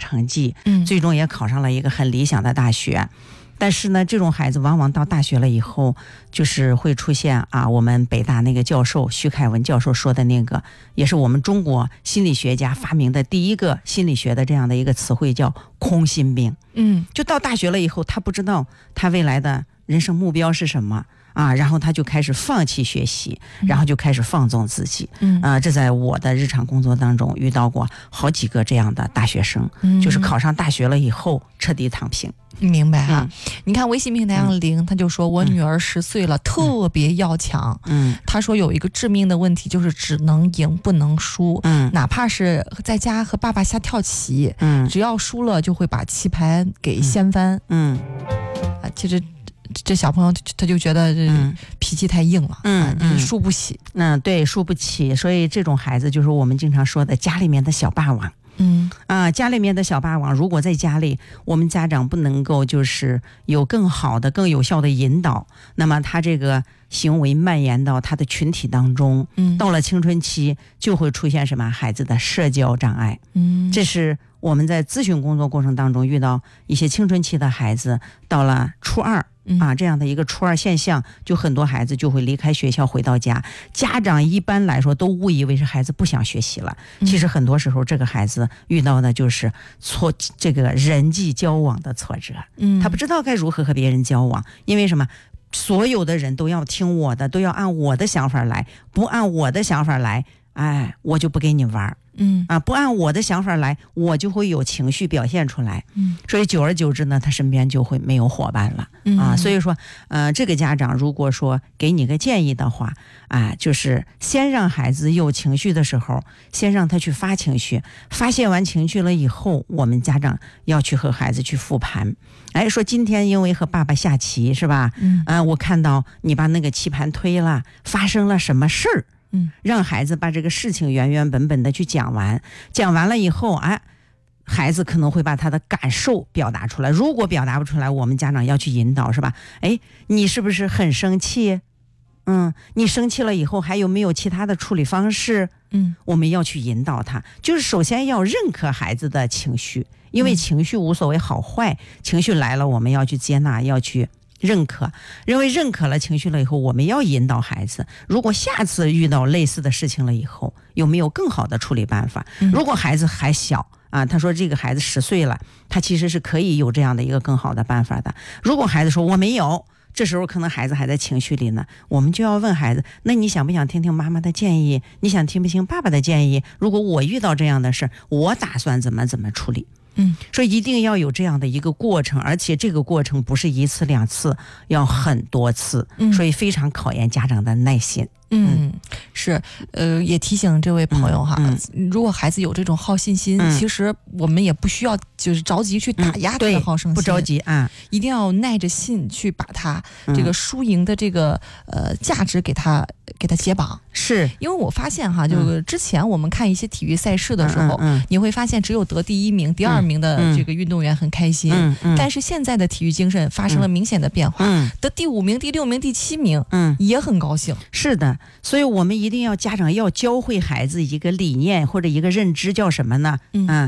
成绩，最终也考上了一个很理想的大学。但是呢，这种孩子往往到大学了以后，就是会出现我们北大那个教授徐凯文教授说的那个，也是我们中国心理学家发明的第一个心理学的这样的一个词汇，叫空心病。就到大学了以后，他不知道他未来的人生目标是什么然后他就开始放弃学习，然后就开始放纵自己。这在我的日常工作当中遇到过好几个这样的大学生，就是考上大学了以后彻底躺平。 明白哈。你看微信平台上零，他就说我女儿10岁了，特别要强。他说有一个致命的问题，就是只能赢不能输。哪怕是在家和爸爸下跳棋，只要输了就会把棋盘给掀翻。其实这小朋友他就觉得脾气太硬了，输不起。 对，输不起。所以这种孩子就是我们经常说的家里面的小霸王。家里面的小霸王，如果在家里我们家长不能够就是有更好的更有效的引导，那么他这个行为蔓延到他的群体当中，到了青春期就会出现什么孩子的社交障碍。这是我们在咨询工作过程当中遇到一些青春期的孩子到了初二这样的一个初二现象，就很多孩子就会离开学校回到家，家长一般来说都误以为是孩子不想学习了，其实很多时候这个孩子遇到的就是这个人际交往的挫折。他不知道该如何和别人交往，因为什么？所有的人都要听我的，都要按我的想法来，不按我的想法来，我就不跟你玩。不按我的想法来，我就会有情绪表现出来。所以久而久之呢，他身边就会没有伙伴了。所以说这个家长如果说给你个建议的话就是先让孩子有情绪的时候，先让他去发情绪，发泄完情绪了以后，我们家长要去和孩子去复盘。说今天因为和爸爸下棋是吧？我看到你把那个棋盘推了，发生了什么事儿？让孩子把这个事情原原本本的去讲完，讲完了以后孩子可能会把他的感受表达出来，如果表达不出来，我们家长要去引导，是吧？你是不是很生气？你生气了以后还有没有其他的处理方式？我们要去引导他，就是首先要认可孩子的情绪，因为情绪无所谓好坏，情绪来了我们要去接纳，要去认可，认为认可了情绪了以后，我们要引导孩子，如果下次遇到类似的事情了以后，有没有更好的处理办法？如果孩子还小他说这个孩子10岁了，他其实是可以有这样的一个更好的办法的。如果孩子说我没有，这时候可能孩子还在情绪里呢，我们就要问孩子，那你想不想听听妈妈的建议？你想听不听爸爸的建议？如果我遇到这样的事，我打算怎么处理？所以一定要有这样的一个过程，而且这个过程不是1次2次，要很多次，所以非常考验家长的耐心。 是，也提醒这位朋友哈，如果孩子有这种好胜心，其实我们也不需要就是着急去打压他的好胜心， 不着急一定要耐着心去把他这个输赢的这个价值给他解绑。 是因为我发现哈，就之前我们看一些体育赛事的时候，你会发现只有得第1名、第2名的这个运动员很开心，但是现在的体育精神发生了明显的变化，得第5名、第6名、第7名，也很高兴。 是的。所以我们一定要家长要教会孩子一个理念或者一个认知，叫什么呢？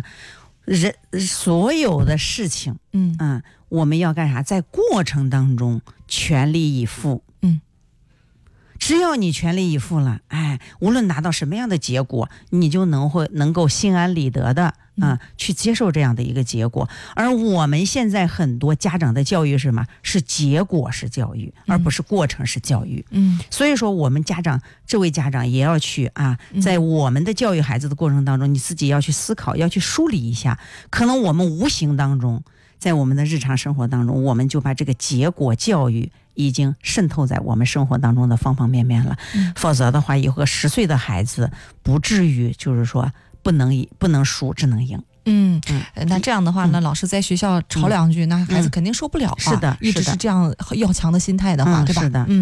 所有的事情我们要干啥？在过程当中全力以赴。只要你全力以赴了，无论拿到什么样的结果，你就能够心安理得的去接受这样的一个结果。而我们现在很多家长的教育是什么？是结果式教育，而不是过程式教育。所以说我们这位家长也要去在我们的教育孩子的过程当中，你自己要去思考，要去梳理一下，可能我们无形当中在我们的日常生活当中，我们就把这个结果教育已经渗透在我们生活当中的方方面面了。否则的话，有个10岁的孩子不至于就是说不能输只能赢。 那这样的话呢，老师在学校吵2句，那孩子肯定受不了。 是的， 一直是这样要强的心态的话，对吧？ 是的。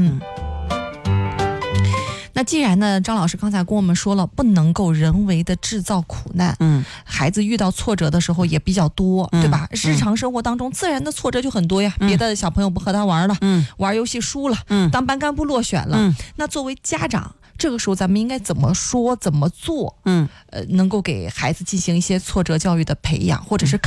那既然呢，张老师刚才跟我们说了，不能够人为的制造苦难，孩子遇到挫折的时候也比较多，对吧？日常生活当中自然的挫折就很多呀，别的小朋友不和他玩了，玩游戏输了，当班干部落选了，那作为家长，这个时候咱们应该怎么说怎么做，能够给孩子进行一些挫折教育的培养，或者是